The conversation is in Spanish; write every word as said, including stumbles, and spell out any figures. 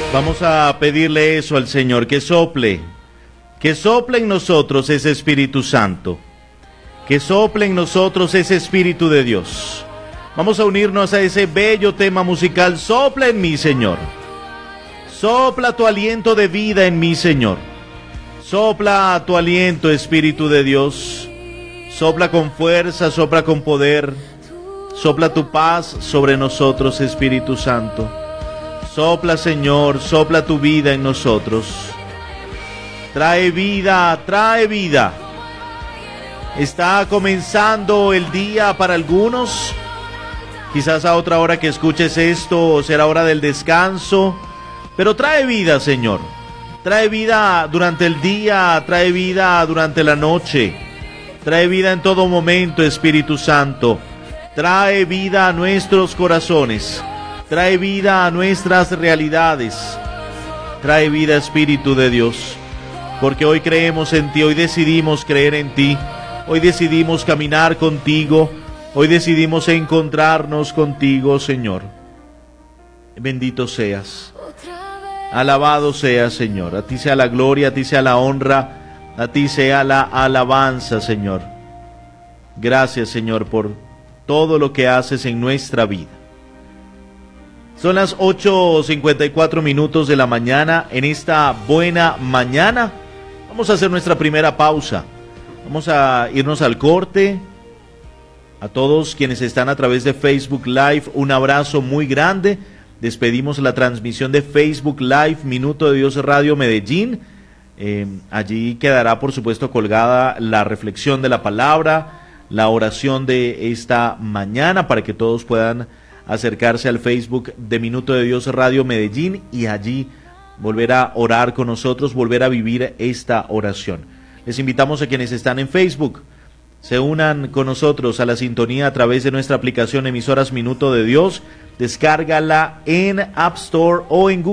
Vamos a pedirle eso al Señor, que sople, que sople en nosotros ese Espíritu Santo, que sople en nosotros ese Espíritu de Dios. Vamos a unirnos a ese bello tema musical. Sopla en mí, Señor. Sopla tu aliento de vida en mí, Señor. Sopla tu aliento, Espíritu de Dios. Sopla con fuerza, sopla con poder. Sopla tu paz sobre nosotros, Espíritu Santo. Sopla, Señor, sopla tu vida en nosotros. Trae vida, trae vida. Está comenzando el día para algunos. Quizás a otra hora que escuches esto será hora del descanso. Pero trae vida, Señor. Trae vida durante el día, trae vida durante la noche. Trae vida en todo momento, Espíritu Santo. Trae vida a nuestros corazones. Trae vida a nuestras realidades. Trae vida, Espíritu de Dios. Porque hoy creemos en ti, hoy decidimos creer en ti. Hoy decidimos caminar contigo. Hoy decidimos encontrarnos contigo, Señor. Bendito seas. Alabado seas, Señor. A ti sea la gloria, a ti sea la honra, a ti sea la alabanza, Señor. Gracias, Señor, por todo lo que haces en nuestra vida. Son las ocho cincuenta y cuatro minutos de la mañana. En esta buena mañana vamos a hacer nuestra primera pausa. Vamos a irnos al corte. A todos quienes están a través de Facebook Live, un abrazo muy grande. Despedimos la transmisión de Facebook Live, Minuto de Dios Radio Medellín. Eh, allí quedará, por supuesto, colgada la reflexión de la palabra, la oración de esta mañana, para que todos puedan acercarse al Facebook de Minuto de Dios Radio Medellín y allí volver a orar con nosotros, volver a vivir esta oración. Les invitamos a quienes están en Facebook, se unan con nosotros a la sintonía a través de nuestra aplicación Emisoras Minuto de Dios. Descárgala en App Store o en Google